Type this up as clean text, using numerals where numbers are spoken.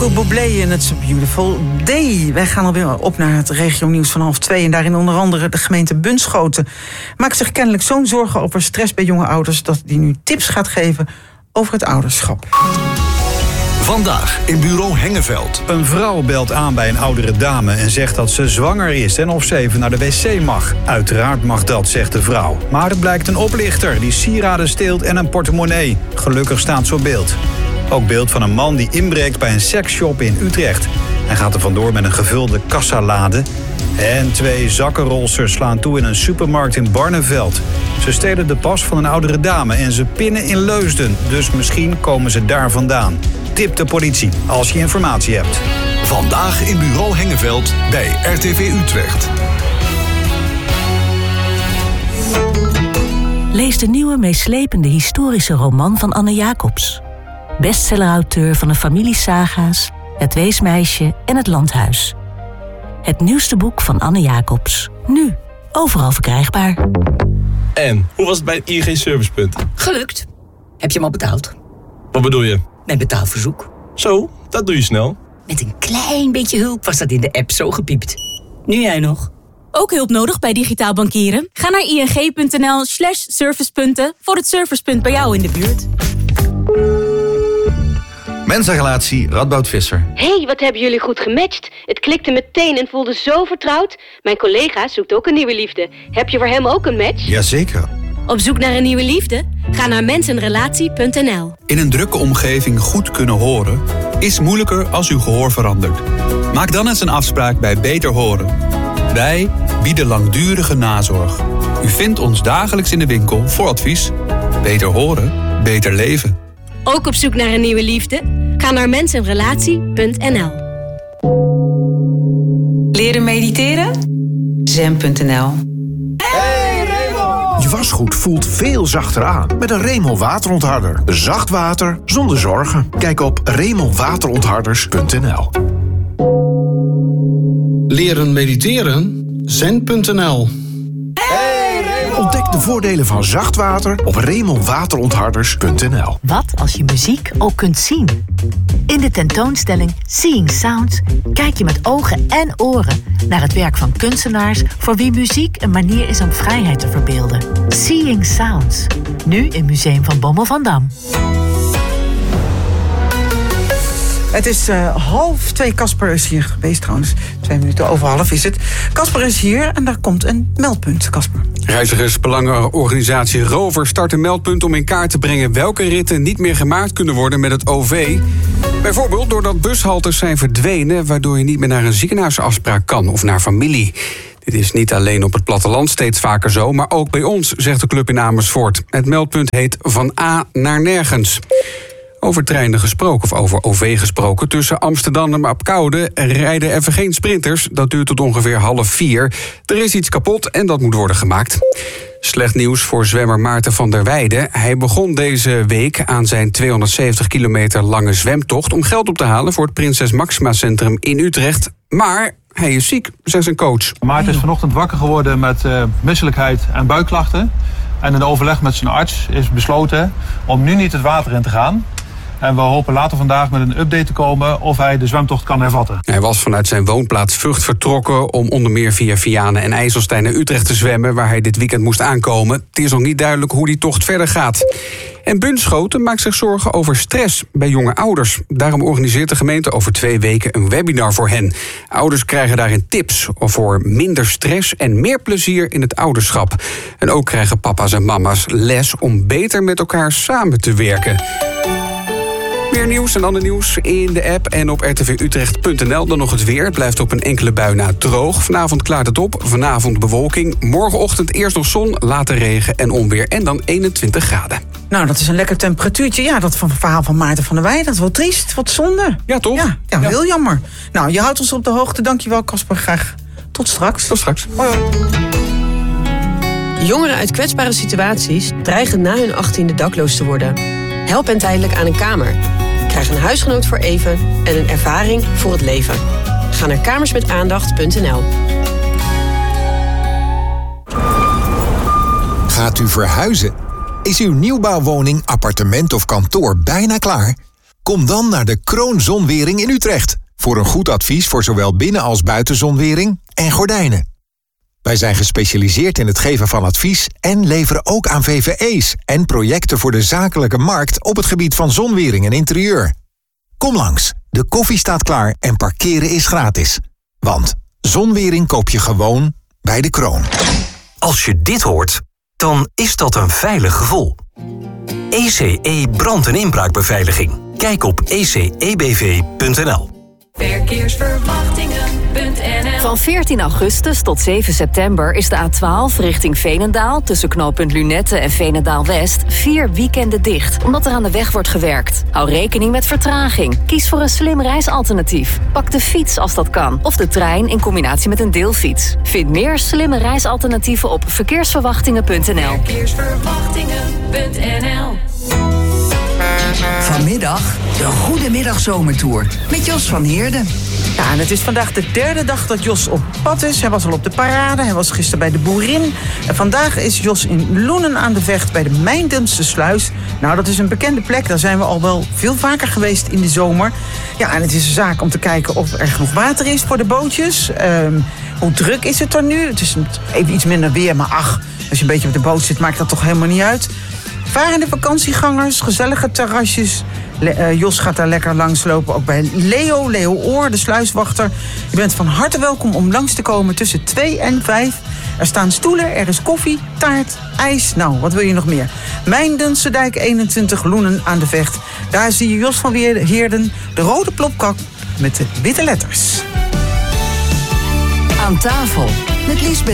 Bublé en It's a Beautiful Day. Wij gaan alweer op naar het regionieuws van 1:30. En daarin onder andere de gemeente Bunschoten maakt zich kennelijk zo'n zorgen over stress bij jonge ouders dat die nu tips gaat geven over het ouderschap. Vandaag in bureau Hengeveld. Een vrouw belt aan bij een oudere dame en zegt dat ze zwanger is en of ze even naar de wc mag. Uiteraard mag dat, zegt de vrouw. Maar het blijkt een oplichter die sieraden steelt en een portemonnee. Gelukkig staat ze op beeld. Ook beeld van een man die inbreekt bij een seksshop in Utrecht. Hij gaat er vandoor met een gevulde kassalade. En 2 zakkenrolsters slaan toe in een supermarkt in Barneveld. Ze stelen de pas van een oudere dame en ze pinnen in Leusden. Dus misschien komen ze daar vandaan. Tip de politie als je informatie hebt. Vandaag in bureau Hengeveld bij RTV Utrecht. Lees de nieuwe meeslepende historische roman van Anne Jacobs. Bestsellerauteur van de familiesaga's, Het Weesmeisje en Het Landhuis. Het nieuwste boek van Anne Jacobs. Nu, overal verkrijgbaar. En, hoe was het bij het ING Servicepunt? Gelukt. Heb je hem al betaald? Wat bedoel je? Mijn betaalverzoek. Zo, dat doe je snel. Met een klein beetje hulp was dat in de app zo gepiept. Nu jij nog. Ook hulp nodig bij digitaal bankieren? Ga naar ing.nl/servicepunten voor het servicepunt bij jou in de buurt. Mensenrelatie Radboud Visser. Hey, wat hebben jullie goed gematcht. Het klikte meteen en voelde zo vertrouwd. Mijn collega zoekt ook een nieuwe liefde. Heb je voor hem ook een match? Jazeker. Op zoek naar een nieuwe liefde? Ga naar mensenrelatie.nl. In een drukke omgeving goed kunnen horen is moeilijker als uw gehoor verandert. Maak dan eens een afspraak bij Beter Horen. Wij bieden langdurige nazorg. U vindt ons dagelijks in de winkel voor advies. Beter horen, beter leven. Ook op zoek naar een nieuwe liefde? Ga naar mensenrelatie.nl. Leren mediteren? Zen.nl. Je wasgoed voelt veel zachter aan met een Remel waterontharder. Zacht water zonder zorgen. Kijk op remelwaterontharders.nl. Leren mediteren? Zen.nl. Ontdek de voordelen van zacht water op remelwaterontharders.nl. Wat als je muziek ook kunt zien? In de tentoonstelling Seeing Sounds kijk je met ogen en oren naar het werk van kunstenaars voor wie muziek een manier is om vrijheid te verbeelden. Seeing Sounds, nu in Museum van Bommel van Dam. Het is 1:30. Casper is hier geweest trouwens. 2 minuten over 1:30 is het. Casper is hier en daar komt een meldpunt. Casper. Reizigersbelangenorganisatie Rover start een meldpunt om in kaart te brengen welke ritten niet meer gemaakt kunnen worden met het OV. Bijvoorbeeld doordat bushaltes zijn verdwenen, waardoor je niet meer naar een ziekenhuisafspraak kan of naar familie. Dit is niet alleen op het platteland steeds vaker zo, maar ook bij ons, zegt de club in Amersfoort. Het meldpunt heet Van A naar Nergens. Over treinen gesproken, of over OV gesproken. Tussen Amsterdam en Apkoude rijden even geen sprinters. Dat duurt tot ongeveer 3:30. Er is iets kapot en dat moet worden gemaakt. Slecht nieuws voor zwemmer Maarten van der Weijden. Hij begon deze week aan zijn 270 kilometer lange zwemtocht om geld op te halen voor het Prinses Maxima Centrum in Utrecht. Maar hij is ziek, zegt zijn coach. Maarten is vanochtend wakker geworden met misselijkheid en buikklachten. En in overleg met zijn arts is besloten om nu niet het water in te gaan. En we hopen later vandaag met een update te komen of hij de zwemtocht kan hervatten. Hij was vanuit zijn woonplaats Vught vertrokken om onder meer via Vianen en IJsselstein naar Utrecht te zwemmen, waar hij dit weekend moest aankomen. Het is nog niet duidelijk hoe die tocht verder gaat. En Bunschoten maakt zich zorgen over stress bij jonge ouders. Daarom organiseert de gemeente over 2 weken een webinar voor hen. Ouders krijgen daarin tips voor minder stress en meer plezier in het ouderschap. En ook krijgen papa's en mama's les om beter met elkaar samen te werken. Meer nieuws en ander nieuws in de app en op rtvutrecht.nl. Dan nog het weer. Het blijft op een enkele bui na droog. Vanavond klaart het op. Vanavond bewolking. Morgenochtend eerst nog zon, later regen en onweer. En dan 21 graden. Nou, dat is een lekker temperatuurtje. Ja, dat verhaal van Maarten van der Weijden. Dat is wel triest. Wat zonde. Ja, toch? Ja, heel jammer. Nou, je houdt ons op de hoogte. Dankjewel, Casper. Graag tot straks. Tot straks. Hoi. Jongeren uit kwetsbare situaties dreigen na hun 18e dakloos te worden. Help hen tijdelijk aan een kamer. Krijg een huisgenoot voor even en een ervaring voor het leven. Ga naar kamersmetaandacht.nl. Gaat u verhuizen? Is uw nieuwbouwwoning, appartement of kantoor bijna klaar? Kom dan naar de Kroon Zonwering in Utrecht. Voor een goed advies voor zowel binnen- als buitenzonwering en gordijnen. Wij zijn gespecialiseerd in het geven van advies en leveren ook aan VVE's en projecten voor de zakelijke markt op het gebied van zonwering en interieur. Kom langs, de koffie staat klaar en parkeren is gratis. Want zonwering koop je gewoon bij de Kroon. Als je dit hoort, dan is dat een veilig gevoel. ECE brand- en inbraakbeveiliging. Kijk op ecebv.nl. Verkeersverwachtingen.nl. Van 14 augustus tot 7 september is de A12 richting Veenendaal tussen knooppunt Lunette en Veenendaal-West 4 weekenden dicht, omdat er aan de weg wordt gewerkt. Hou rekening met vertraging. Kies voor een slim reisalternatief. Pak de fiets als dat kan, of de trein in combinatie met een deelfiets. Vind meer slimme reisalternatieven op verkeersverwachtingen.nl. Verkeersverwachtingen.nl. Vanmiddag de Goedemiddag Zomertour met Jos van Heerden. Ja, en het is vandaag de derde dag dat Jos op pad is. Hij was al op de parade, hij was gisteren bij de Boerin. En vandaag is Jos in Loenen aan de Vecht bij de Mijndense Sluis. Nou, dat is een bekende plek, daar zijn we al wel veel vaker geweest in de zomer. Ja, en het is een zaak om te kijken of er genoeg water is voor de bootjes. Hoe druk is het er nu? Het is even iets minder weer, maar ach, als je een beetje op de boot zit, maakt dat toch helemaal niet uit. Varende vakantiegangers, gezellige terrasjes. Jos gaat daar lekker langslopen, ook bij Leo Oor, de sluiswachter. Je bent van harte welkom om langs te komen tussen 2 en 5. Er staan stoelen, er is koffie, taart, ijs. Nou, wat wil je nog meer? Mijndense Dijk 21, Loenen aan de Vecht. Daar zie je Jos van Heerden, de rode plopkap met de witte letters. Aan tafel met Liesbeth